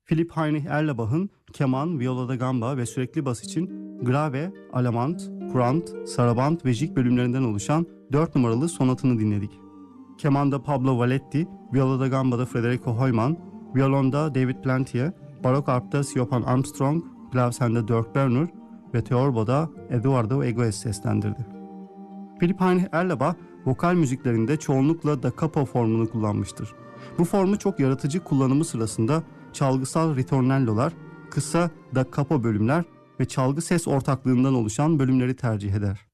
Philipp Heinrich Erlebach'ın keman, viola da gamba ve sürekli bas için grave, alamant, kurant, saraband ve jig bölümlerinden oluşan 4 numaralı sonatını dinledik. Kemanda Pablo Valetti, viola da gambada Federico Heumann, violonda David Plantier, barok arpta Siobhan Armstrong, klavsende Dirk Bernur ve teorboda Eduardo Egoes seslendirdi. Philipp Heinrich Erlebach, vokal müziklerinde çoğunlukla da capo formunu kullanmıştır. Bu formu çok yaratıcı kullanımı sırasında çalgısal ritornellolar, kısa da capo bölümler ve çalgı ses ortaklığından oluşan bölümleri tercih eder.